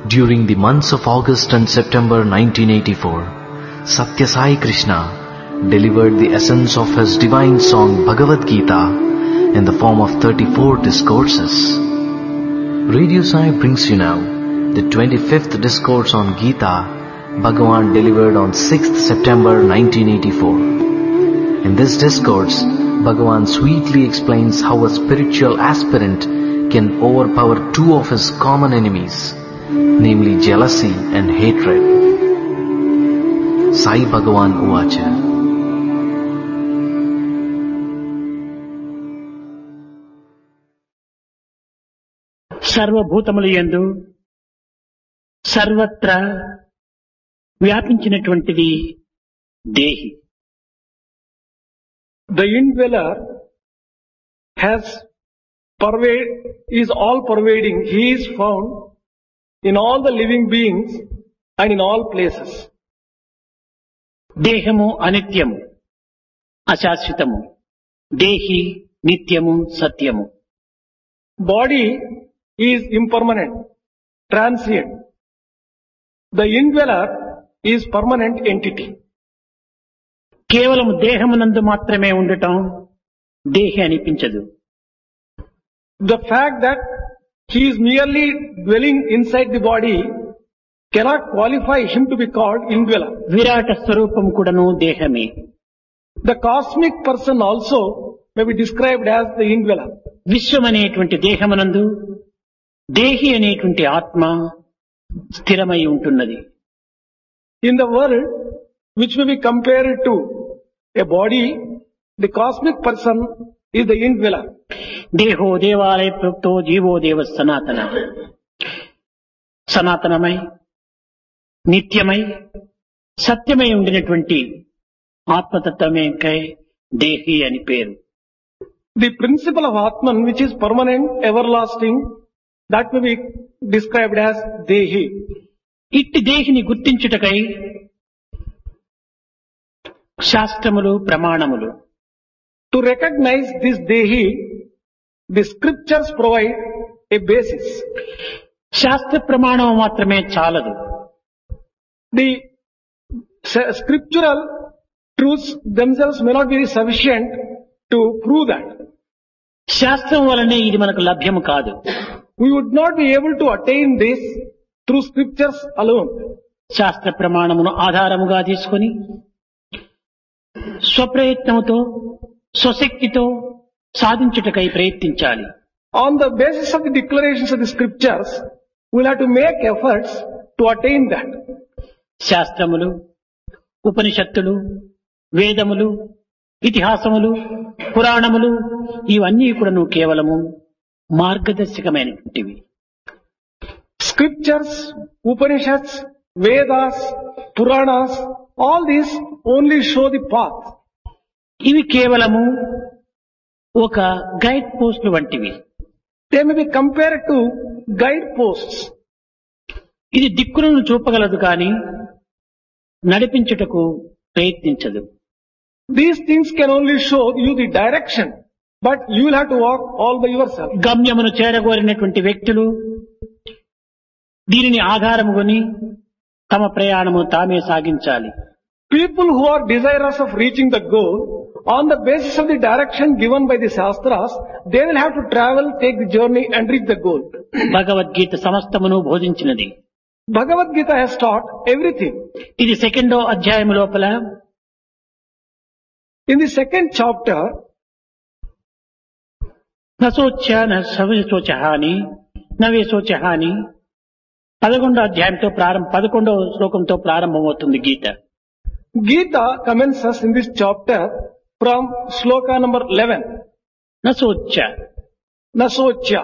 During the months of August and September 1984, Satya Sai Krishna delivered the essence of his divine song Bhagavad Gita in the form of 34 discourses. Radio Sai brings you now the 25th discourse on Gita Bhagavan delivered on 6th September 1984. In this discourse, Bhagavan sweetly explains how a spiritual aspirant can overpower two of his common enemies, namely jealousy and hatred. Sai Bhagavan Uvacha. సర్వభూతములయందు సర్వత్రా వ్యాపించినటువంటిది దేహి. The indweller is all pervading. He is found in all the living beings and in all places. దేహము అనిత్యము, అశాశ్వతము. దేహి నిత్యము, సత్యము. Body is impermanent, transient. The indweller is permanent entity. కేవలం దేహమునందు మాత్రమే ఉండటం దేహి అనిపించదు. The fact that he is merely dwelling inside the body cannot qualify him to be called indweller. విరాట స్వరూపం కూడాను దేహమే. The cosmic person also may be described as the indweller. విశ్వం అనేటువంటి దేహమునందు దేహి అనేటువంటి ఆత్మ స్థిరమై ఉంటున్నది. In the world which may be compared to a body, the cosmic person is the indweller. దేహో దేవాలయ ప్రోక్తో జీవో దేవ సనాతన. సనాతనమై నిత్యమై సత్యమై ఉండినటువంటి ఆత్మతత్వమే దేహి అని పేరు. The principle of Atman, which is permanent, everlasting, that may be described as Dehi. ఇట్టి దేహిని గుర్తించుటకై శాస్త్రములు ప్రమాణములు. To recognize this Dehi, the scriptures provide a basis. శాస్త్ర ప్రమాణం మాత్రమే చాలదు. The scriptural truths themselves may not be sufficient to prove that. శాస్త్రం వలనే ఇది మనకు లభ్యము కాదు. We would not be able to attain this through scriptures alone. శాస్త్ర ప్రమాణమును ఆధారముగా తీసుకొని స్వప్రయత్నముతో స్వశక్తితో సాధించుటకై ప్రయత్నించాలి. On the basis of the declarations of the scriptures, we will have to make efforts to attain that. శాస్త్రములు, ఉపనిషత్తులు, వేదములు, ఇతిహాసములు, పురాణములు ఇవన్నీ కూడాను కేవలము మార్గదర్శకమైనటువంటివి. Scriptures, Upanishads, Vedas, Puranas, all these only show the path. ఇవి కేవలము ఒక గైడ్ పోస్టులు వంటివి. They may be compared to guide posts. ఇది దిక్కులను చూపగలదు కానీ నడిపించుటకు ప్రయత్నించదు. These things can only show you the direction, but you will have to walk all by yourself. గమ్యమును చేరగోరినటువంటి వ్యక్తులు దీనిని ఆధారముకొని తమ ప్రయాణము తామే సాగించాలి. People who are desirous of reaching the goal, on the basis of the direction given by the Shastras, they will have to travel, take the journey and reach the goal. Bhagavad Gita సమస్తమును బోధించినది. Bhagavad Gita has taught everything. ఇది 2వ అధ్యాయము లోపల In the 2nd chapter, నశోచ్య నశోచహాని నవేశోచహాని 11వ అధ్యాయంతో 11వ శ్లోకంతో ప్రారంభమవుతుంది గీత. Gita commences in this chapter from sloka number 11. నశోచ్య Nasocya.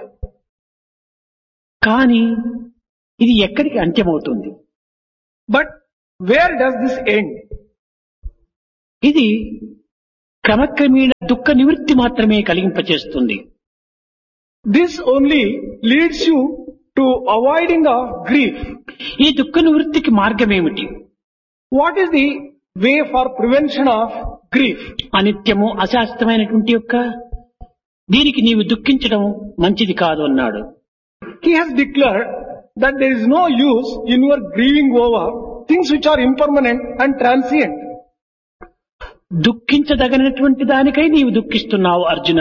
కానీ ఇది ఎక్కడికి అంత్యమవుతుంది? But where does this end? ఇది క్రమక్రమేణ దుఃఖ నివృత్తి మాత్రమే కలిగింపచేస్తుంది. This only leads you to avoiding of grief. ఈ దుఃఖ నివృత్తికి మార్గమేమిటి? What is the way for prevention of grief? అనిత్యము అశాశ్వతమైనటువంటి యొక్క దీనికి నీవు దుఃఖించడం మంచిది కాదు అన్నాడు. He has declared that there is no use in your grieving over things which are impermanent and transient. దుఃఖించదగినటువంటి దానికై నీవు దుఃఖిస్తున్నావు Arjuna.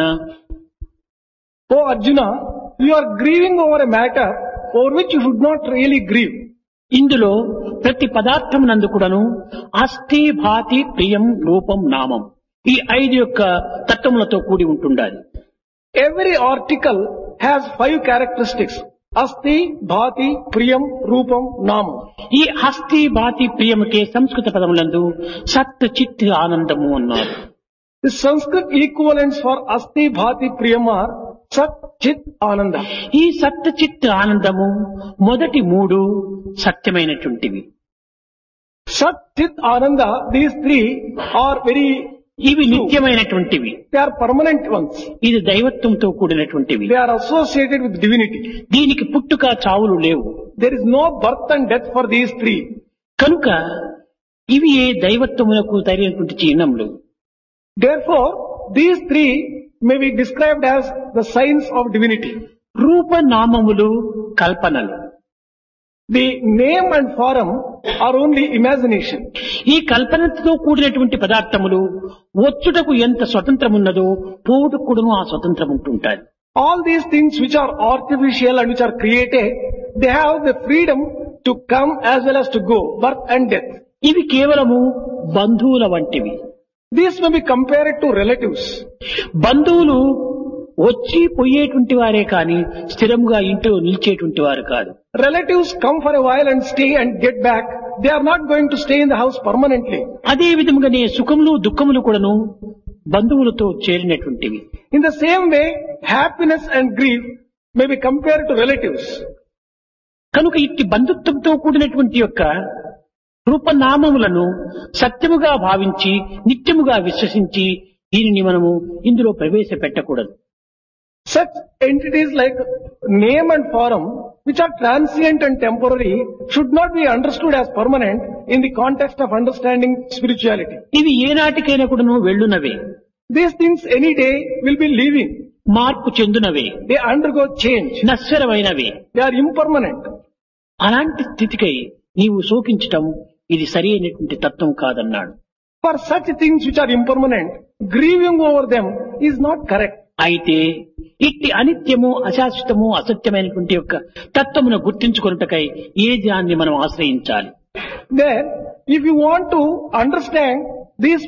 Oh Arjuna, you are grieving over a matter over which you should not really grieve. ఇందులో ప్రతి పదార్థం నందు కూడాను అస్థి భాతి ప్రియం రూపం నామం ఈ 5 యొక్క తత్వములతో కూడి ఉంటుండాలి. Every article has 5 characteristics. Asti, Bhati, Priyam, Rupam, Namam. ఈ అస్థి భాతి ప్రియముకే సంస్కృత పదములందు సత్ చిత్ ఆనందము అన్నారు. The Sanskrit equivalents for Asti, Bhati, Priyam are Sat, Chit, Ananda. ఈ సత్ చిత్ ఆనందము మొదటి 3 సత్యమైనటువంటివి. Sat, Chit, Ananda, these 3 are ఇవి నిత్యమైనటువంటివి. they are permanent ones. ఇది దైవత్వంతో కూడినటువంటివి. They are associated with divinity. దీనికి పుట్టుక చావులు లేవు. There is no birth and death for these 3. కనుక ఇవి ఏ దైవత్వములకు తగినటువంటి చిహ్నములు. Therefore, these 3 may be described as the signs of divinity. రూపనామములు కల్పనలు. The name and form are only imagination. ఈ కల్పనతో కూడినటువంటి పదార్థములు వచ్చుటకు ఎంత స్వతంత్రం ఉన్నదో పోవుటకు కూడాను ఆ స్వతంత్రం ఉంటుంటాయి. All these things which are artificial and which are created, they have the freedom to come as well as to go, birth and death. ఇవి కేవలము బంధువుల వంటివి. These may be compared to relatives. బంధువులు వచ్చి పోయేటువంటి వారే కాని స్థిరంగా ఇంట్లో నిలిచేటువంటి వారు కాదు. Relatives come for a while and stay and get back. They are not going to stay in the house permanently. అదే విధముగానే సుఖములు దుఃఖములు కూడాను బంధువులతో చేరినటువంటివి. In the same way, happiness and grief may be compared to relatives. కనుక ఇట్టి బంధుత్వంతో కూడినటువంటి యొక్క రూపనామములను సత్యముగా భావించి నిత్యముగా విశ్వసించి దీనిని మనము ఇందులో ప్రవేశపెట్టకూడదు. Such entities like name and form, which are transient and temporary, should not be understood as permanent in the context of understanding spirituality. ఇవి ఏనాటికైనా కూడాను వెళ్ళునవే. These things any day will be leaving. మార్పు చెందునవే. They undergo change. నశ్వరమైనవే. They are impermanent. అలాంటి స్థితికై నీవు శోకించటం ఇది సరి అయినటువంటి తత్వం కాదన్నాడు. For such things which are impermanent, grieving over them is not correct. అయితే ఇట్టి అనిత్యము అశాశ్వతము అసత్యమైనటువంటి యొక్క తత్వమును గుర్తించుకొనుటకై ఏ దాన్ని మనం ఆశ్రయించాలి. Then, if you want to understand these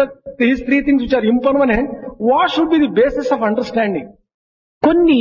3 things which are impermanent, what should be the basis of understanding? కొన్ని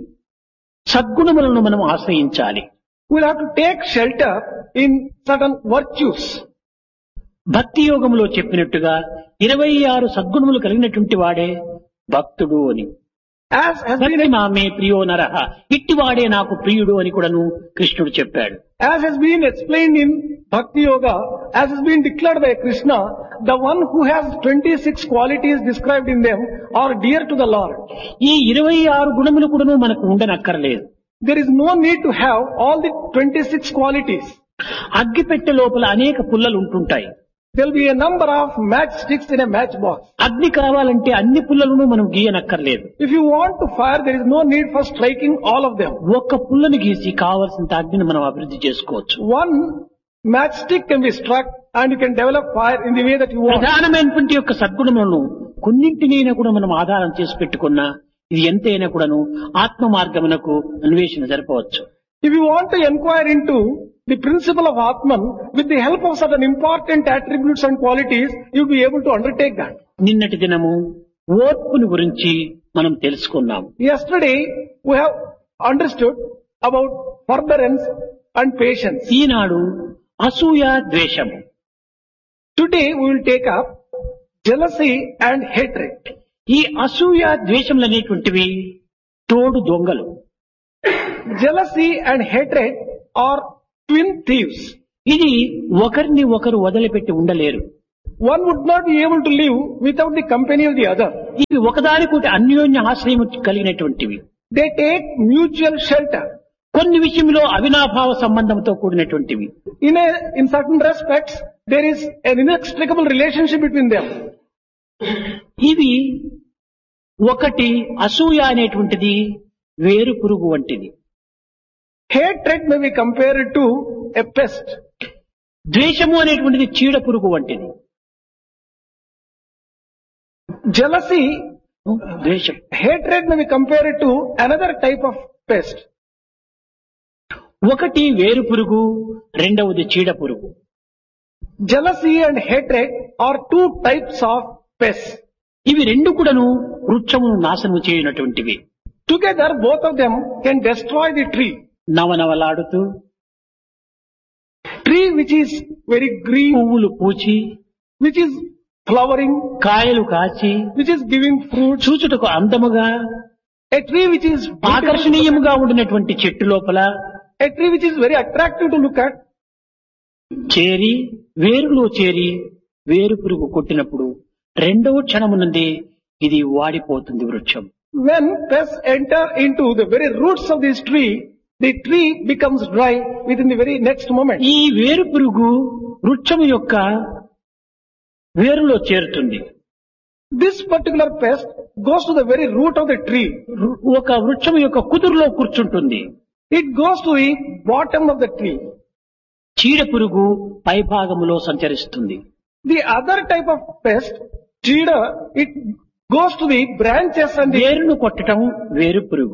సద్గుణములను మనం ఆశ్రయించాలి. We'll have to take shelter in certain virtues. భక్తి యోగములో చెప్పినట్టుగా 26 సద్గుణములు కలిగినటువంటి వాడే భక్తుడు అని. As has భక్తి been మామే ప్రియో నరః ఇట్టివాడే నాకు ప్రియుడు అని కూడాను కృష్ణుడు చెప్పాడు. As has been explained in Bhakti Yoga, as has been declared by Krishna, the one who has 26 qualities described in them are dear to the Lord. ఈ 26 గుణములు కూడాను మనకు ఉండనక్కర్లేదు. There is no need to have all the 26 qualities. అగ్గిపెట్టె లోపల అనేక పుల్లలు ఉంటుంటాయి. There will be a number of matchsticks in a matchbox. అగ్ని కావాలంటే అన్ని పుల్లలను మనం గీయనక్కర్లేదు. If you want to fire, there is no need for striking all of them. ఒక్క పుల్లని గీసి కావలసినంత అగ్నిని మనం అభివృద్ధి చేసుకోవచ్చు. One matchstick can be struck and you can develop fire in the way that you want. ప్రధానమైనటువంటి యొక్క సద్గుణములను కొన్నింటినైనా కూడా మనం ఆధారం చేసి పెట్టుకున్నా ఇది ఎంతైనా కూడాను ఆత్మ మార్గమునకు అన్వేషణ జరపవచ్చు. If you want to inquire into the principle of Atman with the help of certain important attributes and qualities, you will be able to undertake that. నిన్నటి దినము ఓర్పుని గురించి మనం తెలుసుకున్నాము. Yesterday, we have understood about forbearance and patience. ఈనాడు అసూయ ద్వేషము. Today, we will take up jealousy and hatred. ఈ అసూయ ద్వేషములు అనేటువంటివి తోడు దొంగలు. Jealousy and hatred are twin thieves. ఇది ఒకరిని ఒకరు వదిలిపెట్టి ఉండలేరు. One would not be able to live without the company of the other. ఇవి ఒకదానికొకటి అన్యోన్య ఆశ్రయం కలిగినటువంటివి. They take mutual shelter. కొన్ని విషయంలో అవినాభావ సంబంధంతో కూడినటువంటివి. In certain respects, there is an inextricable relationship between them. ఇవి ఒకటి అసూయ అనేటువంటిది వేరు పురుగు వంటిది. Hatred may be compared to a pest. ద్వేషము అనేటువంటిది చీడ పురుగు వంటిది. Jealousy, ద్వేషం. hatred may be compared to another type of pest. ఒకటి వేరు పురుగు, రెండవది చీడ పురుగు. Jealousy and hatred are two types of pests. ఇవి రెండు కూడాను వృక్షమును నాశనము చేయనటువంటివి. Together, both of them can destroy the tree. నవనవలాడుతూ Tree which is very green, పువ్వులు పూచి, which is flowering, కాయలు కాచి, which is giving fruit. చూచుటకు అందముగా, A tree which is beautiful, ఆకర్షణీయముగా ఉండినటువంటి చెట్టు లోపల a tree which is very attractive to look at. చేరి, వేరులో చేరి వేరు పురుగు కొట్టినప్పుడు రెండవ క్షణమునందే ఇది వాడిపోతుంది వృక్షం. When pests enter into the very roots of this tree, the tree becomes dry within the very next moment. ఈ వేరు పురుగు వృక్షము యొక్క వేరులో చేరుతుంది. This particular pest goes to the very root of the tree. ఒక వృక్షము యొక్క కుదురులో కూర్చుంటుంది. It goes to the bottom of the tree. చీడ పురుగు పైభాగములో సంచరిస్తుంది. The other type of pest, cheetah, it goes to the branches and the వేరును కొట్టడం వేరు పురుగు.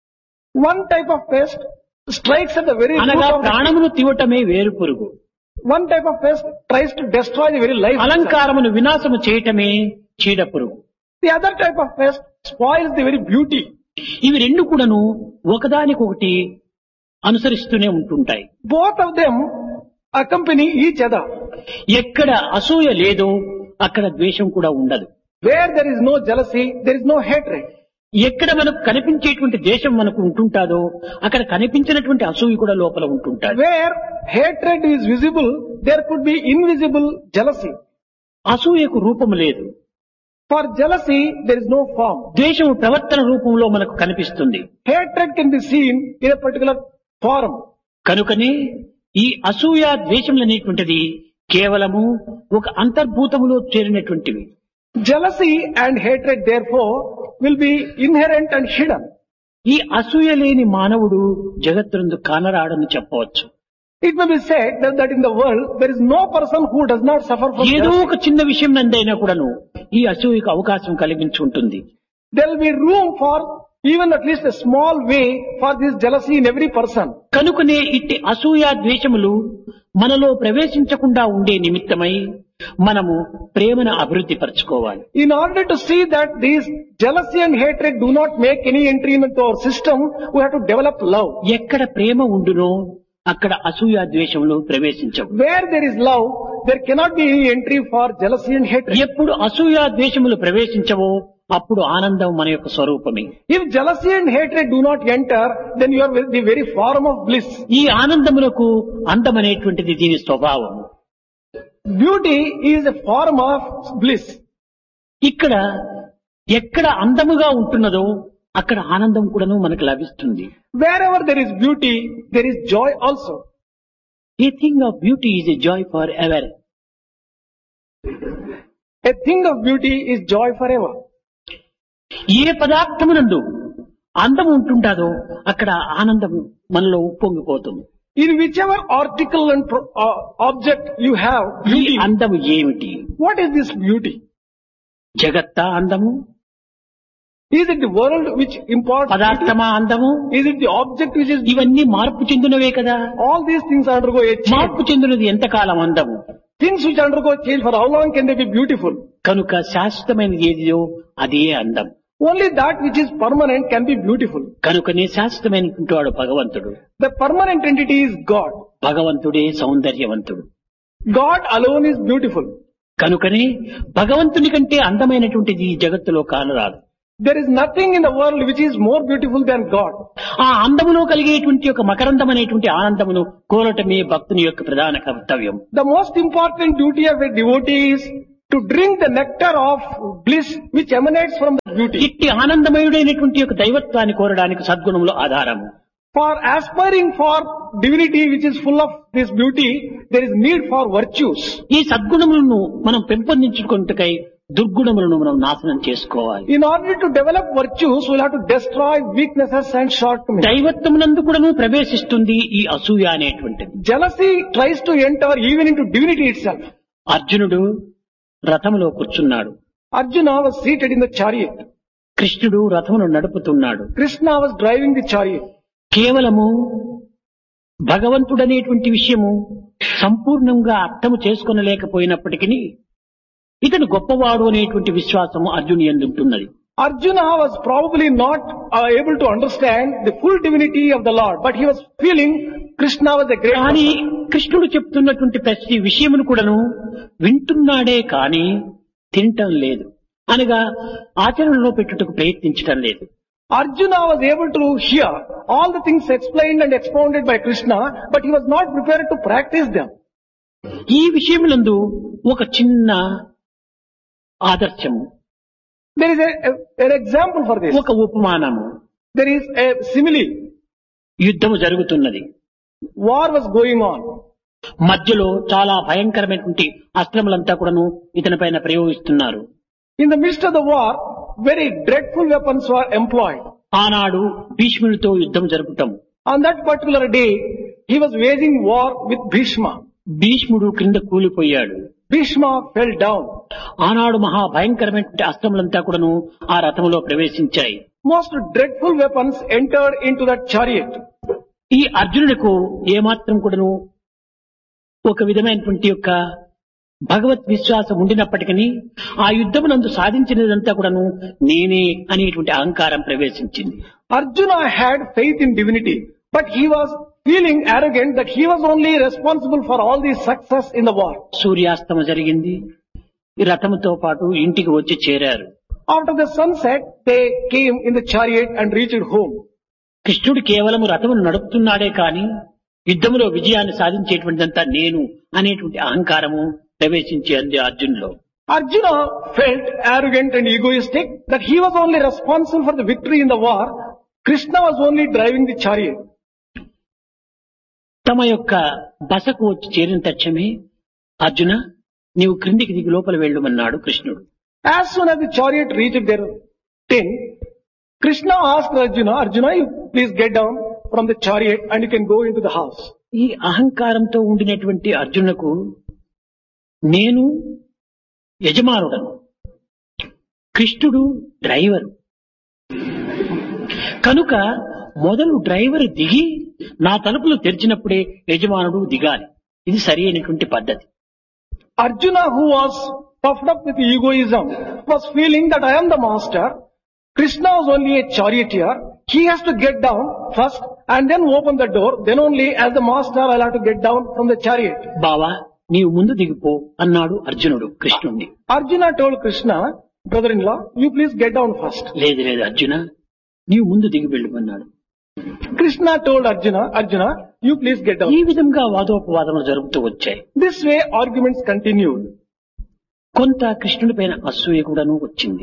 one type of pest strikes at the very root అనగా of the tree. ప్రాణమును తీవటమే వేరు పురుగు. One type of pest tries to destroy the very life itself. అలంకారమును వినాశము చేయటమే చీడ పురుగు. The other type of pest spoils the very beauty. ఇవి రెండు కూడాను ఒకదానికొకటి అనుసరిస్తూనే ఉంటుంటాయి. Both of them accompany each other. ఎక్కడ అసూయ లేదో అక్కడ ద్వేషం కూడా ఉండదు. Where there is no jealousy, there is no hatred. ఎక్కడ మనకు కనిపించేటువంటి ద్వేషం మనకు ఉంటుంటాదో అక్కడ కనిపించినటువంటి అసూయ కూడా లోపల ఉంటుంటాడు. Where hatred is visible, there could be invisible jealousy. అసూయకు రూపము లేదు. For jealousy, there is no form. ద్వేషము ప్రవర్తన రూపంలో మనకు కనిపిస్తుంది. Hatred can be seen in a particular form. కనుకనే ఈ అసూయ ద్వేషములు అనేటువంటిది కేవలము ఒక అంతర్భూతములో చేరినటువంటివి. Jealousy and hatred, therefore, will be inherent and hidden. ఈ అసూయ లేని మానవుడు జగత్తునందు కానరాడని చెప్పవచ్చు. It may be said that in the world, there is no person who does not suffer from ఏదో jealousy. ఒక చిన్న విషయం నందైనా కూడాను ఈ అసూయకు అవకాశం కలిగించుంటుంది. There will be room for even at least a small way for this jealousy in every person. కనుకనే ఇట్టి అసూయ ద్వేషములు మనలో ప్రవేశించకుండా ఉండే నిమిత్తమై మనము ప్రేమను అభివృద్ధి పరచుకోవాలి. In order to see that these jealousy and hatred do not make any entry into our system, we have to develop love. ఎక్కడ ప్రేమ ఉండునో అక్కడ అసూయ ద్వేషములు ప్రవేశించవు. Where there is love, there cannot be any entry for jealousy and hatred. ఎప్పుడు అసూయ ద్వేషములు ప్రవేశించవో అప్పుడు ఆనందం మన యొక్క స్వరూపమే. If jealousy and hatred do not enter, then you are the very form of bliss. ఈ ఆనందములకు అందం అనేటువంటిది దీని స్వభావం. Beauty is a form of bliss. ఇక్కడ ఎక్కడ అందముగా ఉంటున్నదో అక్కడ ఆనందం కూడాను మనకు లభిస్తుంది. Wherever there is beauty, there is joy also. A thing of beauty is a joy forever. A thing of beauty is joy forever. ఏ పదార్థమునందు అందం ఉంటుంటాదో అక్కడ ఆనందం మనలో ఉప్పొంగిపోతుంది. In whichever article and object you have ఈ beauty, అందము ఏమిటి? what is this beauty? జగత్తా అందము? Is it the world which imparts beauty? పదార్థమా అందము? Is it the object which is... ఇవన్నీ మార్పు చెందినవే కదా. All these things undergo a change. మార్పు చెందినది ఎంతకాలం అందము? Things which undergo change, for how long can they be beautiful? కనుక శాశ్వతమైనది ఏదియో అదే అందం. Only that which is permanent can be beautiful. కనుకనే శాశ్వతమైనటువంటి వాడు భగవంతుడు. The permanent entity is God. భగవంతుడే సౌందర్యవంతుడు. God alone is beautiful. కనుకనే భగవంతుని కంటే అందమైనటువంటిది ఈ జగత్తులో కానరాదు. There is nothing in the world which is more beautiful than God. ఆ అందములో కలిగేటువంటి ఒక మకరందం అనేటువంటి ఆనందమును కోరటమే భక్తుని యొక్క ప్రధాన కర్తవ్యం. The most important duty of a devotee is to drink the nectar of bliss which emanates from the beauty. ఇట్టి ఆనందమయుడైనటువంటి యొక్క దైవత్వాన్ని కోరడానికి సద్గుణములు ఆధారము. For aspiring for divinity which is full of this beauty, there is need for virtues. ఈ సద్గుణములను మనం పెంపొందించుకున్నట్టుకై దుర్గుణములను మనం నాశనం చేసుకోవాలి. In order to develop virtues, we'll have to destroy weaknesses and shortcomings. దైవత్వమునందు కూడాను ప్రవేశిస్తుంది ఈ అసూయ అనేటువంటిది. Jealousy tries to enter even into divinity itself. అర్జునుడు రథములో కూర్చున్నాడు. Arjuna was seated in the chariot. కృష్ణుడు రథమును నడుపుతున్నాడు. Krishna was driving the chariot. కేవలము భగవంతుడనేటువంటి విషయము సంపూర్ణంగా అర్థము చేసుకొనలేకపోయినప్పటికీ ఇతను గొప్పవాడు అనేటువంటి విశ్వాసము అర్జుని యందు ఉంటున్నది. Arjuna was probably not able to understand the full divinity of the Lord, but he was feeling Krishna was a great కానీ person. కృష్ణుడు చెప్తున్నటువంటి ప్రతి విషయమును కూడాను వింటున్నాడే కానీ తినటం లేదు, అనగా ఆచరణలో పెట్టుటకు ప్రయత్నించటం లేదు. Arjuna was able to hear all the things explained and expounded by Krishna, but he was not prepared to practice them. ఈ విషయములందు ఒక చిన్న ఆదర్శము, There is an example for this. ఒక ఉపమానము. There is a simile. యుద్ధము జరుగుతున్నది. War was going on. మధ్యలో చాలా భయంకరమైనటువంటి అస్త్రములంతా కూడాను ఇతని పైన ప్రయోగిస్తున్నారు. In the midst of the war, very dreadful weapons were employed. ఆనాడు భీష్ముడితో యుద్ధం జరుపుతాం. On that particular day, he was waging war with Bhishma. భీష్ముడు క్రింద కూలిపోయాడు. Bhishma fell down. ఆనాడు మహా భయంకరమైనటువంటి అస్త్రములంతా కూడాను ఆ రథములో ప్రవేశించాయి. Most dreadful weapons entered into that chariot. ఈ అర్జునుడికు ఏమాత్రం కూడాను ఒక విధమైనటువంటి యొక్క భగవత్ విశ్వాసం ఉండినప్పటికీ ఆ యుద్ధమునందు సాధించినదంతా కూడాను నేనే అనేటువంటి అహంకారం ప్రవేశించింది. Arjuna had faith in divinity, but he was feeling arrogant that he was only responsible for all the success in the war. సూర్యాస్తమ జరిగింది. ఈ రథముతో పాటు ఇంటికి వచ్చి చేరారు. After the sunset, they came in the chariot and reached home. కృష్ణుడు కేవలం రథమును నడుపుతున్నాడే కాని యుద్ధములో విజయాన్ని సాధించేటువంటిదంతా నేను అనేటువంటి అహంకారము ప్రవేశించేది అర్జునులో. Arjuna felt arrogant and egoistic that he was only responsible for the victory in the war. Krishna was only driving the chariot. తమ యొక్క బసకు వచ్చి చేరిన తక్షణమే అర్జున నీవు క్రిందికి దిగి లోపల వెళ్ళమన్నాడు కృష్ణుడు. As soon as the chariot reached their tent, Krishna asked Arjuna, Arjuna, you please get down from the chariot and you can go into the house. ఈ అహంకారంతో ఉండినటువంటి అర్జునుకు నేను యజమానుడను, కృష్ణుడు డ్రైవరు కనుక మొదలు డ్రైవర్ దిగి నా తలుపులు తెరిచినప్పుడే యజమానుడు దిగాలి. ఇది సరి అయినటువంటి పద్ధతి. Arjuna, who was puffed up with egoism, was feeling that I am the master. Krishna was only a charioteer. He has to get down first and then open the door. Then only as the master I'll have to get down from the chariot. బావా నీవు ముందు దిగిపో అన్నాడు అర్జునుడు కృష్ణుడిని. Arjuna told Krishna, brother-in-law, you please get down first. లేదు లేదు అర్జున నీవు ముందు దిగి వెళ్ళమన్నాడు. Krishna told Arjuna, Arjuna, you please get down. ఈ విధంగా వాదోపవాదములు జరుగుతూ వచ్చాయి. This way arguments continued. కొంత కృష్ణుడి పైన అసూయ కూడాను వచ్చింది.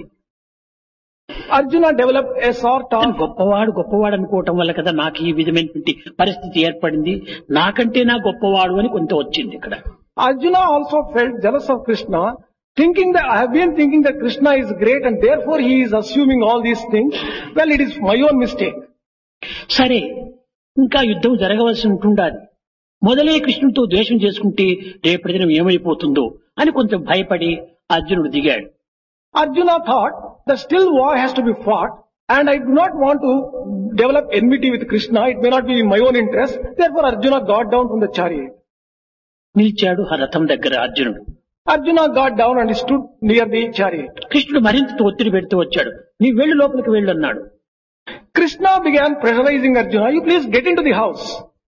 Arjuna developed a sort of గొప్పవాడు అనుకోవటం వల్ల కదా నాకు ఈ విధమైనటువంటి పరిస్థితి ఏర్పడింది, నాకంటే నా గొప్పవాడు అని కొంత వచ్చింది ఇక్కడ. Arjuna also felt jealous of Krishna, thinking that I have been thinking that Krishna is great and therefore he is assuming all these things. Well, it is my own mistake. సరే ఇంకా యుద్ధం జరగవలసి ఉంటుండాలి, మొదలే కృష్ణుడితో ద్వేషం చేసుకుంటే రేపటి దినం ఏమైపోతుందో అని కొంచెం భయపడి అర్జునుడు దిగాడు. Arjuna thought that still war has to be fought and I do not want to develop enmity with Krishna. It may not be in my own interest. Therefore Arjuna got down from the chariot. నిలిచాడు ఆ రథం దగ్గర అర్జునుడు. Arjuna got down and stood near the chariot. కృష్ణుడు మరింత ఒత్తిడి పెడుతూ వచ్చాడు. నీ వెళ్ళు లోపలికి వెళ్ళు అన్నాడు. Krishna began pressurizing Arjuna, you please get into the house.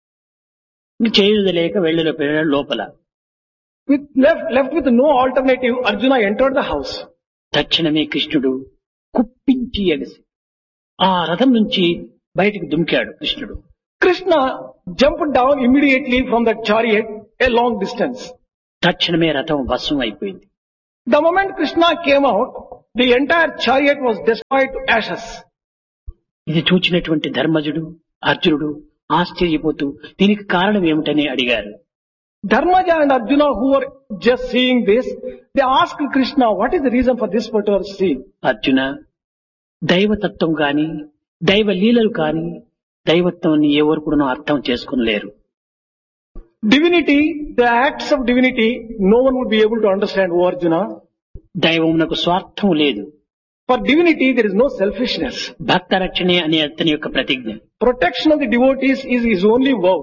చేయలేక వెళ్ళు లోపల. With left with no alternative, Arjuna entered the house. తక్షణమే కృష్ణుడు కుప్పించి ఎగసి ఆ రథం నుంచి బయటికి దుమికాడు కృష్ణుడు. Krishna jumped down immediately from that chariot a long distance. తక్షణమే రథం భస్మం అయిపోయింది. The moment Krishna came out, the entire chariot was destroyed to ashes. ఇది చూచినటువంటి ధర్మజుడు అర్జునుడు ఆశ్చర్యపోతూ దీనికి కారణం ఏమిటని అడిగారు. Dharmaja and Arjuna, who were just seeing this, they asked Krishna, what is the reason for this particular scene? Arjuna, దైవతత్వం గాని దైవ లీలలు కాని దైవత్వాన్ని ఎవరు కూడా అర్థం చేసుకోలేరు. Divinity, the acts of divinity, no one would be able to understand, O Arjuna. దైవమునకు స్వార్థం లేదు. For divinity, there is no selfishness. భక్త రక్షణే అనే అతని యొక్క ప్రతిజ్ఞ. Protection of the devotees is his only vow.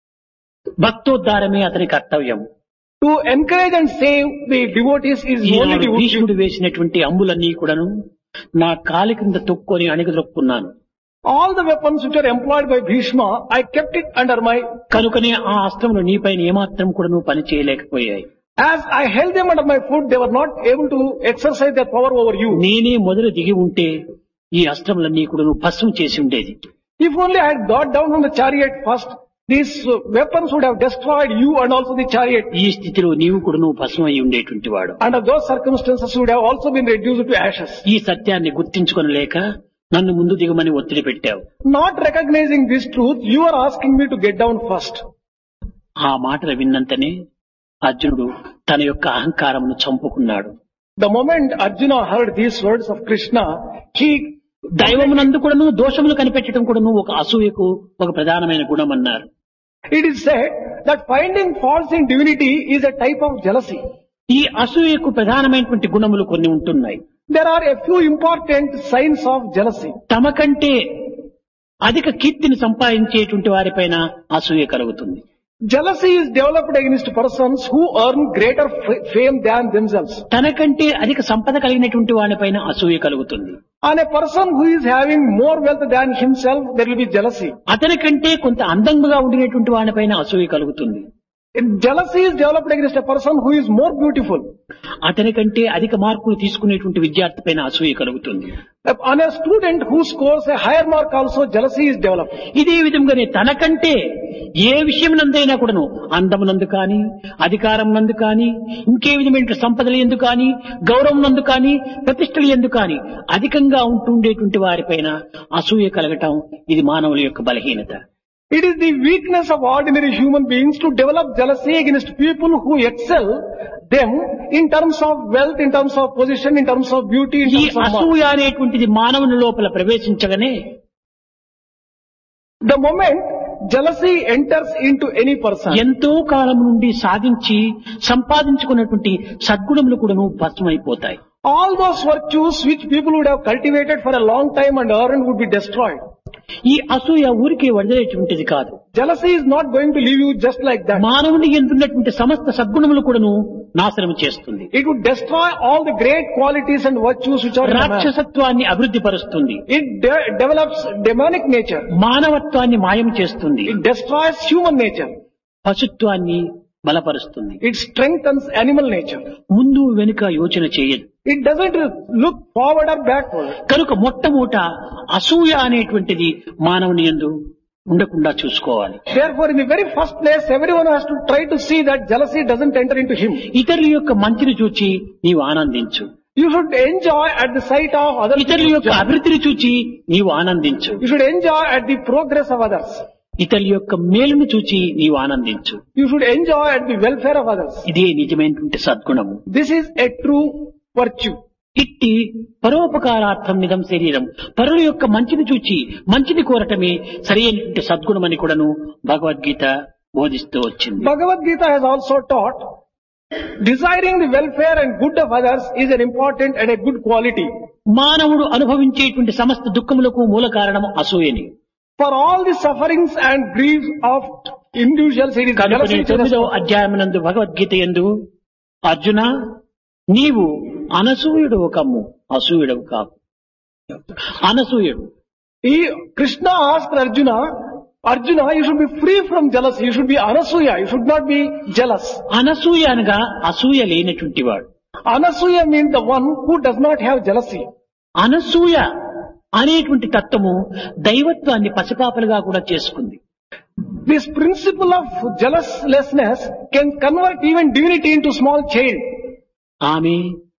భక్తోద్ధారమే అతని కర్తవ్యం. To encourage and save the devotees is only Eenadu devotees. భీష్ముడు వేసినటువంటి అంబులన్నీ కూడాను నా కాలి కింద తొక్కుని అణిగదొక్కున్నాను. All the weapons which are employed by Bhishma, I kept it under my... కనుకనే ఆ అస్త్రములు నీపైన ఏమాత్రం కూడాను పని చేయలేకపోయాయి. As I held them under my foot, they were not able to exercise their power over you. నేనే మొదలు దిగి ఉంటే ఈ అస్త్రములన్నీ కూడాను భస్మం చేసి ఉండేది. If only I had got down from the chariot first, these weapons would have destroyed you and also the chariot. ఈ స్థితిలో నీవు కూడాను భస్మం అయి ఉండేటువంటి వాడు. Under those circumstances, you would have also been reduced to ashes. ఈ సత్యాన్ని గుర్తించుకొనలేక నన్ను ముందు దిగమని ఒత్తిడి పెట్టావు. Not recognizing this truth, you are asking me to get down first. ఆ మాటలు విన్నంతనే అర్జునుడు తన యొక్క అహంకారమును చంపుకున్నాడు. The moment Arjuna heard these words of Krishna, he... దైవమునందు కూడాను దోషములు కనిపెట్టడం కూడాను ఒక అసూయకు ఒక ప్రధానమైన గుణం అన్నారు. It is said that finding faults in divinity is a type of jealousy. ఈ అసూయకు ప్రధానమైనటువంటి గుణములు కొన్ని ఉంటున్నాయి. There are a few important signs of jealousy. తమ కంటే అధిక కీర్తిని సంపాదించేటువంటి వారిపైన అసూయ కలుగుతుంది. Jealousy is developed against persons who earn greater fame than themselves. తనకంటే అధిక సంపద కలిగినటువంటి వారిపైన అసూయ కలుగుతుంది. On a person who is having more wealth than himself, there will be jealousy. అతని కంటే కొంత అందంగా ఉండినటువంటి వారిపైన అసూయ కలుగుతుంది. Jealousy is developed against a person who is more beautiful. అతని కంటే అధిక మార్కులు తీసుకునేటువంటి విద్యార్థి పైన అసూయ కలుగుతుంది. On a student who scores a higher mark also, jealousy is developed. ఇదే విధంగానే తనకంటే ఏ విషయం నందైనా కూడాను అందమునందు కానీ అధికారం నందు కానీ ఇంకే విధమైన సంపదలు ఎందు కానీ గౌరవం నందు కానీ ప్రతిష్టలు ఎందు కానీ అధికంగా ఉంటుండేటువంటి వారిపైన అసూయ కలగటం ఇది మానవుల యొక్క బలహీనత. It is the weakness of ordinary human beings to develop jealousy against people who excel them in terms of wealth, in terms of position, in terms of beauty, in ఈ terms of అసూయ అనేటువంటిది మానవుని లోపల ప్రవేశించగానే the moment jealousy enters into any person, ఎంతో కాలం నుండి సాధించి సంపాదించుకున్నటువంటి సద్గుణములు కూడాను భస్మైపోతాయి. all those virtues which people would have cultivated for a long time and earned would be destroyed. ఈ అసూయ ఊరికే వదిలేటువంటిది కాదు. Jealousy is not going to leave you just like that. మానవుని ఎందున్నటువంటి సమస్త సద్గుణములు కూడాను నాశనం చేస్తుంది. It would destroy all the great qualities and virtues which are in man. రాక్షసత్వాన్ని అభివృద్ధి పరుస్తుంది. It develops demonic nature. మానవత్వాన్ని మాయం చేస్తుంది. It destroys human nature. పశుత్వాన్ని బలపరుస్తుంది. It strengthens animal nature. ముందు వెనుక యోచన చేయదు. It doesn't look forward or backward. కనుక మొట్టమొదట అసూయ అనేటువంటిది మానవుని యందు ఉండకుండా చూసుకోవాలి. Therefore, in the very first place, everyone has to try to see that jealousy doesn't enter into him. ఇతరుల యొక్క మంచిని చూచి నీవు ఆనందించు. You should enjoy at the sight of other ఇతరుల యొక్క people. అభివృద్ధిని చూచి నీవు ఆనందించు. You should enjoy at the progress of others. ఇతరుల యొక్క మేలును చూచి నీవు ఆనందించు. You should enjoy at the welfare of others. ఇదే నిజమైనటువంటి సద్గుణము. This is a true virtue. ఇట్టి పరోపకారార్థం నిధం శరీరం, పరుల యొక్క మంచిని చూచి మంచిని కోరటమే సరైనటువంటి సద్గుణమని కూడాను భగవద్గీత బోధిస్తూ వచ్చింది. Bhagavad Gita has also taught desiring the welfare and good of others is an important and a good quality. మానవుడు అనుభవించేటువంటి సమస్త దుఃఖములకు మూల కారణము అసూయని. For all the sufferings and griefs of individuals, it is jealousy. 9వ అధ్యాయమునందు Bhagavad Gita యందు అర్జున నీవు అనసూయుడు కమ్ము, అసూయుడవు కాకు. అనసూయుడు. Krishna asked Arjuna, you should be free from jealousy. You should be anasuya. You should not be jealous. Anasuya అనగా అసూయ లేనటువంటి వాడు. Anasuya means the one who does not have jealousy. Anasuya అనేటువంటి తత్వము దైవత్వాన్ని పసిపాపలుగా కూడా చేసుకుంది. This principle of jealouslessness can convert even divinity into small child. ఆమె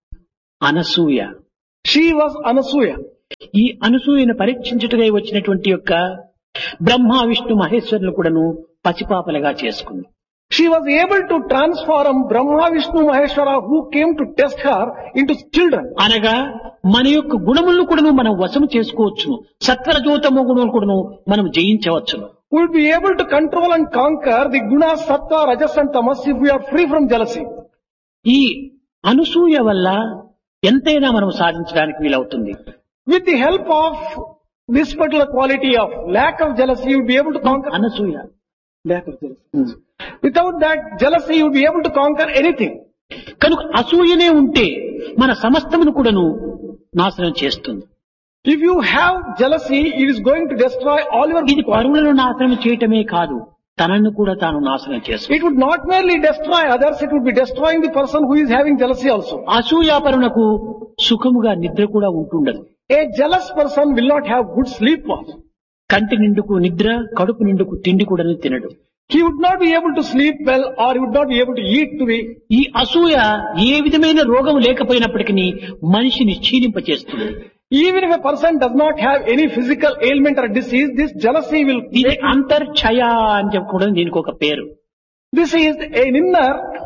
అనసూయ. She was Anasuya. ఈ అనసూయను పరీక్షించుటకై వచ్చినటువంటి యొక్క బ్రహ్మ విష్ణు మహేశ్వరులు కూడాను పసిపాపలుగా చేసుకుంది. She was able to transform Brahma, Vishnu, Maheshwara who came to test her into children. అనగా మన యొక్క గుణములను కూడాను మనం వశము చేసుకోవచ్చును. సత్వరజోతమ గుణములు కూడాను మనం జయించవచ్చును. We will be able to control and conquer the gunas, sattva, rajas and tamas if we are free from jealousy. ఈ అనసూయ వల్ల ఎంతైనా మనం సాధించడానికి వీలవుతుంది. With the help of this particular quality of lack of jealousy, you will be able to conquer Anasuya lack of jealousy. Without that jealousy, you will be able to conquer anything. కనుక అసూయనే ఉంటే మన సమస్తమును కూడాను నాశనం చేస్తుంది. If you have jealousy, it is going to destroy all your ఇది పరులను నాశనం చేయటమే కాదు, తనను కూడా తాను నాశనం చేస్తుంది. It would not merely destroy others, it would be destroying the person who is having jealousy also. అసూయాపరునకు సుఖముగా నిద్ర కూడా ఉంటుండదు. A jealous person will not have good sleep also. కంటి నిండుకు నిద్ర, కడుపు నిండుకు తిండి కూడా తినడు. He would not be able to sleep well or he would not be able to eat to be. ఈ అసూయ ఏ విధమైన రోగం లేకపోయినప్పటికీ మనిషిని క్షీణింపచేస్తుంది. Even if a person does not have any physical ailment or disease, this jealousy will ఇది make. అంతర్ఛయ అని చెప్పకూడదు, దీనికి ఒక పేరు. This is an inner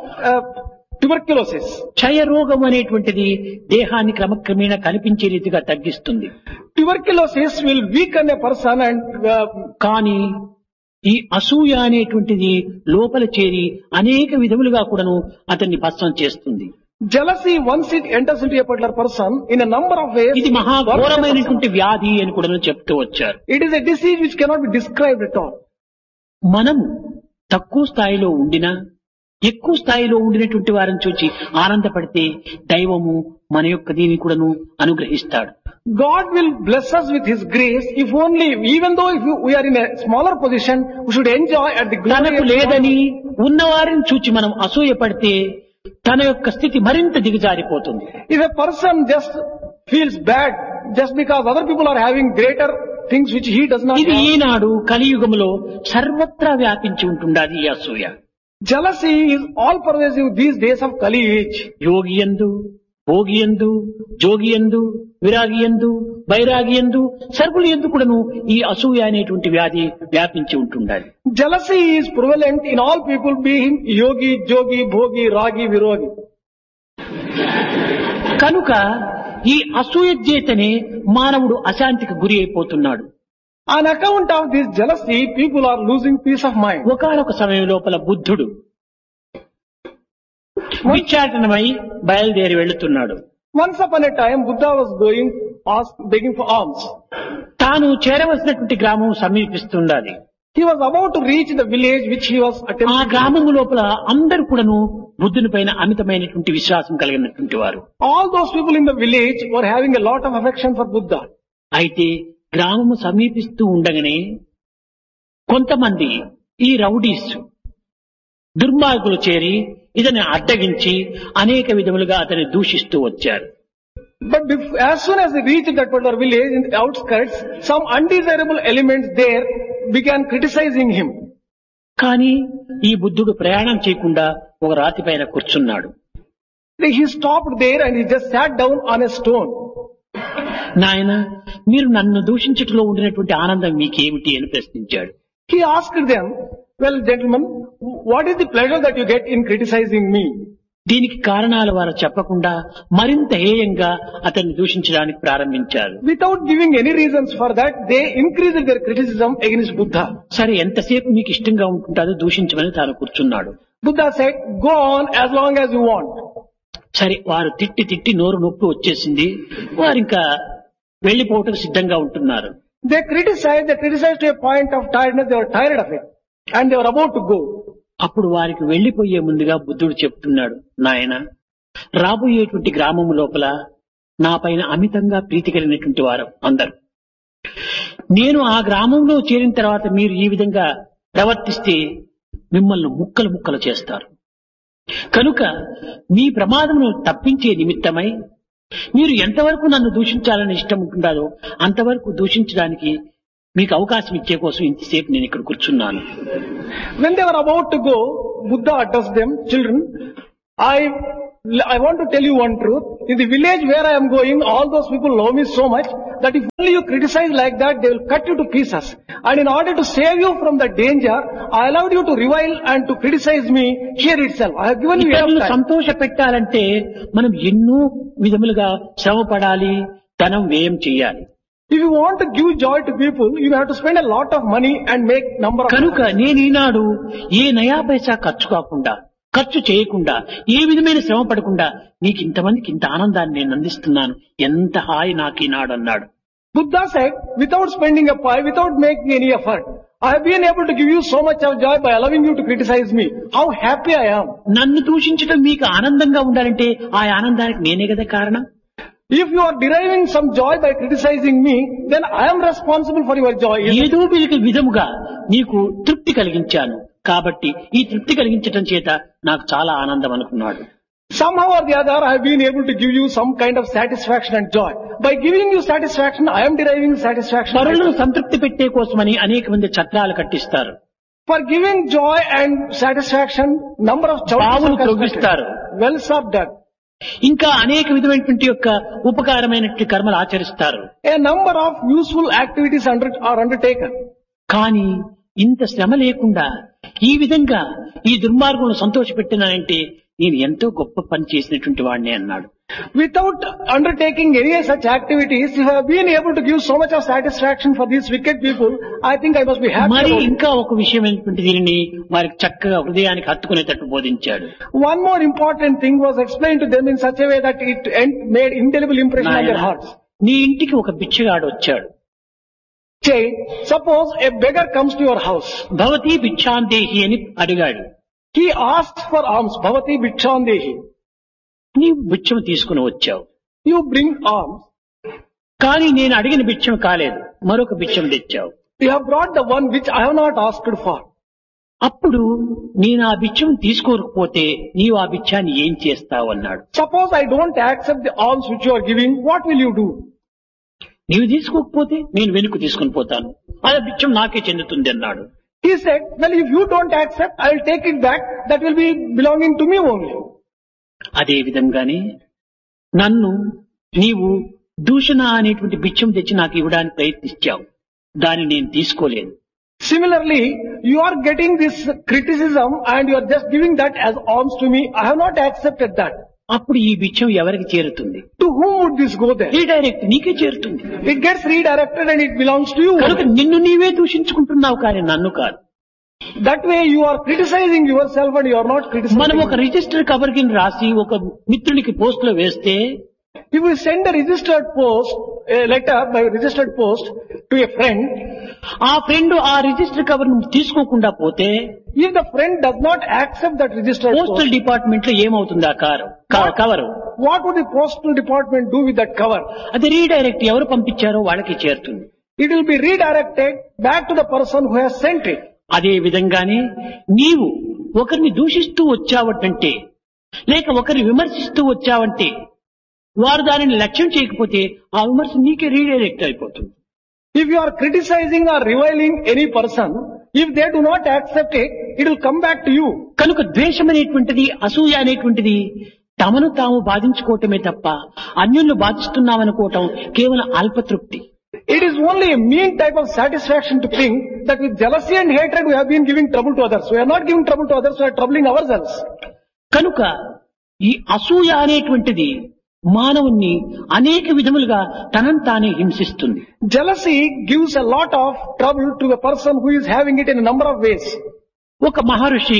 tuberculosis. క్షయ రోగం అనేటువంటిది దేహాన్ని క్రమక్రమేణా కనిపించే రీతిగా తగ్గిస్తుంది. Tuberculosis will weaken a person and కానీ ఈ అసూయ అనేటువంటిది లోపల చేరి అనేక విధములుగా కూడాను అతన్ని భస్మం చేస్తుంది. jealousy, once it enters into a particular person, in a number of ways, ఇది మహాఘోరమైనటువంటి వ్యాధి అని కూడా చెప్తూ వచ్చారు. it is a disease which cannot be described at all. మనము తక్కువ స్థాయిలో ఉండినా ఎక్కువ స్థాయిలో ఉండినటువంటి వారిని చూచి ఆనందపడితే దైవము మన యొక్క దీన్ని కూడాను అనుగ్రహిస్తాడు. God will bless us with His grace if only, even though if we are in a smaller position, we should enjoy at the glory తనకు of God. లేదని ఉన్నవారిని చూచి మనం అసూయ పడితే తన యొక్క స్థితి మరింత దిగజారిపోతుంది. If a person just feels bad just because other people are having greater things which he does not ఇది have, ఈనాడు కలియుగములో సర్వత్రా వ్యాపించి ఉంటుండాది ఈ అసూయ. jealousy is all pervasive these days of Kali age. యోగియందు, భోగియందు, జోగియందు, విరాగియందు, బైరాగియందు, సర్వులు ఎందు కూడాను ఈ అసూయ అనేటువంటి వ్యాధి వ్యాపించి ఉంటుండాలి. Jealousy is prevalent in all people, being yogi, jogi, bhogi, ragi, virogi. కనుక ఈ అసూయ చేతనే మానవుడు అశాంతికి గురి అయిపోతున్నాడు. On account of this jealousy, people are losing peace of mind. ఒకానొక సమయం లోపల బుద్ధుడు విచారణమై బయలుదేరి వెళుతున్నాడు. Once upon a time, Buddha was going, begging for alms. తాను చేరవలసినటువంటి గ్రామం సమీపిస్తుండాలి. He was about to reach the village which he was ఆ attempting. గ్రామము లోపల అందరూ కూడాను బుద్ధుని పైన అమితమైనటువంటి విశ్వాసం కలిగినటువంటి వారు. All those people in the village were having a lot of affection for Buddha. అయితే గ్రామము సమీపిస్తూ ఉండగానే కొంతమంది ఈ రౌడీస్ దుర్మార్గులు చేరి ఇతన్ని అడ్డగించి అనేక విధములుగా అతన్ని దూషిస్తూ వచ్చారు. But as soon as they reached that particular village in the outskirts, some undesirable elements there began criticizing him. కానీ ఈ బుద్ధుడు ప్రయాణం చేయకుండా ఒక రాతి పైన కూర్చున్నాడు. He stopped there and he just sat down on a stone. నాయన, మీరు నన్ను దూషించటంలో ఉండినటువంటి ఆనందం మీకేమిటి అని ప్రశ్నించాడు. He asked them, well, gentlemen, what is the pleasure that you get in criticizing me? దీనికి కారణాలు వారు చెప్పకుండా మరింత హేయంగా అతన్ని దూషించడానికి ప్రారంభించారు. Without giving any reasons for that, they increased their criticism against Buddha. సరే, ఎంతసేపు మీకు ఇష్టంగా ఉంటుందో దూషించమని తాను కూర్చున్నాడు. Buddha said, go on as long as you want. సరే, వారు తిట్టి తిట్టి నోరు నొప్పి వచ్చేసింది. వారు ఇంకా వెళ్లిపోవటం సిద్ధంగా ఉంటున్నారు. They criticized to a point of tiredness, they were tired of it. And they were about to go. అప్పుడు వారికి వెళ్లిపోయే ముందుగా బుద్ధుడు చెప్తున్నాడు, నాయన, రాబోయేటువంటి గ్రామము లోపల నా పైన అమితంగా ప్రీతి కలిగినటువంటి వారు అందరు. నేను ఆ గ్రామంలో చేరిన తర్వాత మీరు ఈ విధంగా ప్రవర్తిస్తే మిమ్మల్ని ముక్కలు ముక్కలు చేస్తారు. కనుక మీ ప్రమాదమును తప్పించే నిమిత్తమై మీరు ఎంతవరకు నన్ను దూషించాలని ఇష్టం ఉంటుందో అంతవరకు దూషించడానికి మీకు అవకాశం ఇచ్చే కోసం ఇంతసేపు నేను ఇక్కడ కూర్చున్నాను. When they were about to go, Buddha addressed them, children, I want to tell you one truth. In the village where I am going, all those people love me so much. that if only you criticize like that, they will cut you to pieces. And in order to save you from the danger, I allowed you to revile and to criticize me here itself. I have given you ఇతరులను enough time. సంతోష పెట్టాలంటే మనం ఎన్నో విధములుగా శ్రమ పడాలి, ధనం వ్యయం చేయాలి. If you want to give joy to people, you have to spend a lot of money and make number of కనుక నేను ఈనాడు ఏ నయా పైసా ఖర్చు కాకుండా, ఖర్చు చేయకుండా, ఏ విధమైన శ్రమ పడకుండా నీకు ఇంతమందికి ఇంత ఆనందాన్ని నేను అందిస్తున్నాను, ఎంత హాయి నాకు ఈనాడు అన్నాడు. Buddha said, without spending a pie, without making any effort, I have been able to give you so much of joy by allowing you to criticize me. How happy I am. నన్ను దూషించడం మీకు ఆనందంగా ఉండాలంటే ఆ ఆనందానికి నేనే కదా కారణం. If you are deriving some joy by criticizing me, then I am responsible for your joy. ఏదో విధముగా నీకు తృప్తి కలిగించాను కాబట్టి ఈ తృప్తి కలిగించటం చేత నాకు చాలా ఆనందం అనుకున్నాడు. Somehow or the other, I have been able to give you some kind of satisfaction and joy. By giving you satisfaction, I am deriving satisfaction. పరులను సంతృప్తి పెట్టే కోసమని అనేక మంది ఛత్రాలు కట్టిస్తారు. For giving joy and satisfaction, number of బావులు chautas త్రవ్విస్తారు. wells are dug. ఇంకా అనేక విధమైనటువంటి యొక్క ఉపకారమైనటువంటి కర్మలు ఆచరిస్తారు. A number of useful activities are undertaken. కానీ ఇంత శ్రమ లేకుండా ఈ విధంగా ఈ దుర్మార్గులను సంతోషపెట్టినానంటే నేను ఎంతో గొప్ప పని చేసినటువంటి వాడిని అన్నాడు. Without undertaking any such activities, if I have been able to give so much of satisfaction for these wicked people, I think I must be happy. మరి about it. ఇంకా ఒక విషయమైనటువంటి దీనిని వారికి చక్కగా హృదయానికి హత్తుకునేటట్టు బోధించాడు. One more important thing was explained to them in such a way that it made indelible impression on their నాయనా, hearts. నీ ఇంటికి ఒక బిచ్చగాడు వచ్చాడు. Say, suppose a beggar comes to your house. భవతి భిక్షాందేహి అని అడిగాడు. He asks for alms. Bhavati bhikshandehi. నీవు భిక్షం తీసుకుని వచ్చావు. You bring alms. కానీ నేను అడిగిన భిక్షం కాలేదు, మరొక భిక్షం తెచ్చావు. You have brought the one which I have not asked for. అప్పుడు నేను ఆ భిక్షం తీసుకోకపోతే నీవు ఆ భిక్షాన్ని ఏం చేస్తావు అన్నాడు. Suppose I don't accept the alms which you are giving, what will you do? నీవు తీసుకోకపోతే నేను వెనుక తీసుకుని పోతాను, ఆ భిక్షం నాకే చెందుతుంది అన్నాడు. He said, well, if you don't accept, I will take it back. That will be belonging to me only. అదే విధంగానే నన్ను నీవు దూషణ అనేటువంటి భిక్షం తెచ్చి నాకు ఇవ్వడానికి ప్రయత్నించావు, దాన్ని నేను తీసుకోలేదు. Similarly, you are getting this criticism and you are just giving that as alms to me. I have not accepted that. అప్పుడు ఈ భిక్షం ఎవరికి చేరుతుంది? To whom would this go then? Redirect నీకే చేరుతుంది. It gets redirected and it belongs to you. కనుక నిన్ను నీవే దూషించుకుంటున్నావు కానీ నన్ను కాదు. That way you are criticizing yourself and you are not criticizing. మనం ఒక రిజిస్టర్ కవర్ కింద రాసి ఒక మిత్రునికి పోస్ట్ లో వేస్తే, if we send a letter by registered post to a friend, ఆ ఫ్రెండ్ ఆ రిజిస్టర్ కవర్ తీసుకోకుండా పోతే if the friend does not accept that registered postal post, department లో ఏమవుతుంది ఆ cover? what would the postal department do with that cover? అది redirect ఎవరు పంపించారో వాళ్ళకి చేరుతుంది. It will be redirected back to the person who has sent it. అదే విధంగానే నీవు ఒకరిని దూషిస్తూ వచ్చావంటే లేక ఒకరిని విమర్శిస్తూ వచ్చావంటే వారు దానిని లక్ష్యం చేయకపోతే ఆ విమర్శ నీకే రీడైరెక్ట్ అయిపోతుంది. If you are criticizing or reviling any person, if they do not accept it, it will come back to you. కనుక ద్వేషం అనేటువంటిది, అసూయ అనేటువంటిది తమను తాము బాధించుకోవటమే తప్ప అన్యులను బాధిస్తున్నామనుకోవటం కేవలం అల్పతృప్తి. It is only a mean type of satisfaction to think that with jealousy and hatred we have been giving trouble to others. We are not giving trouble to others, we are troubling ourselves. కనుక ఈ అసూయ అనేటువంటిది మానవుణ్ణి అనేక విధములుగా తనంతానే హింసిస్తుంది. Jealousy gives a lot of trouble to a person who is having it in a number of ways. ఒక మహర్షి,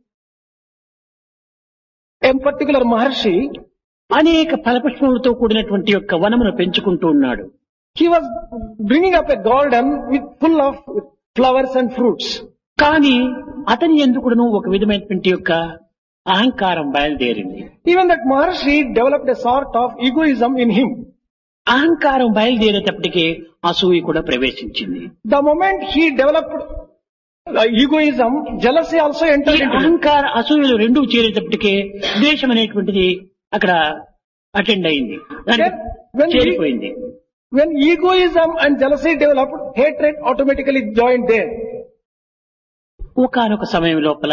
A particular Maharshi, అనేక ఫలపుష్పములతో కూడినటువంటి యొక్క వనమును పెంచుకుంటూ ఉన్నాడు. he was bringing up a garden full of flowers and fruits. కానీ అతని ఎందుకును ఒక విధమైనటువంటి యొక్క అహంకారం బయలుదేరింది. Even that Maharshi developed a sort of egoism in him. అహంకారం బయలుదేరేటప్పటికే అసూయ కూడా ప్రవేశించింది. The moment he developed egoism, jealousy also ఈ entered into him. అహంకార అసూయలు రెండూ చేరేటప్పటికే ద్వేషం అనేటువంటిది అక్కడ అటెండ్ అయింది, When చేరిపోయింది. When egoism and jealousy developed, hatred automatically joined there. ఒకానొక సమయం లోపల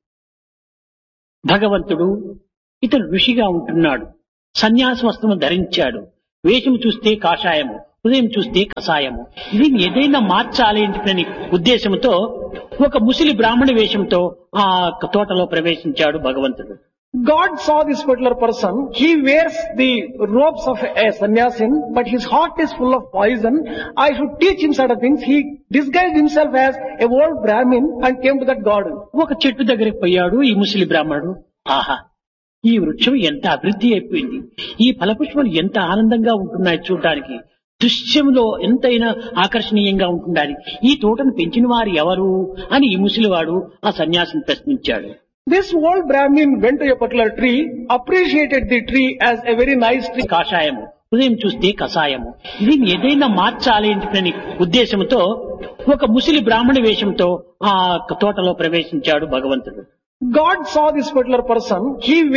భగవంతుడు ఇతను ఋషిగా ఉంటున్నాడు, సన్యాస వస్త్రము ధరించాడు, వేషము చూస్తే కాషాయము, ఉదయం చూస్తే కషాయము. దీన్ని ఏదైనా మార్చాలి అనే ఉద్దేశంతో ఒక ముసలి బ్రాహ్మణ వేషంతో ఆ తోటలో ప్రవేశించాడు భగవంతుడు. God saw this particular person. He wears the robes of a sannyasin, but his heart is full of poison. I should teach him certain things. He disguised himself as a old Brahmin and came to that garden. ఒక చెట్టు దగ్గరికి పోయాడు ఈ ముసలి బ్రాహ్మణుడు. ఆహా, ఈ వృక్షం ఎంత అభివృద్ధి అయిపోయింది, ఈ ఫలపుష్పాలు ఎంత ఆనందంగా ఉంటున్నాయి చూడడానికి, దృశ్యంలో ఎంతైనా ఆకర్షణీయంగా ఉంటుండాలి, ఈ తోటను పెంచిన వారు ఎవరు అని ఈ ముసలివాడు ఆ సన్యాసిని ప్రశ్నించాడు. This old Brahmin went to a particular tree, appreciated the tree as a very nice tree. కాషాయము. ఉదయం చూస్తే కషాయము. దీన్ని ఏదైనా మార్చాలి అనే ఉద్దేశంతో ఒక ముసలి బ్రాహ్మణ వేషంతో ఆ తోటలో ప్రవేశించాడు భగవంతుడు. God saw this particular person. He